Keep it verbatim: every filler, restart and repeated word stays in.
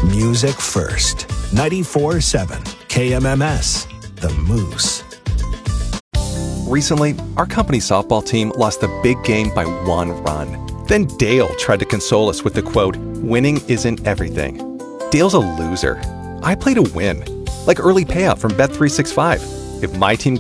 Music first. ninety-four seven K M M S, The Moose. Recently, our company softball team lost the big game by one run. Then Dale tried to console us with the quote, "Winning isn't everything." Dale's a loser. I play to win. Like early payout from Bet three sixty-five. If my team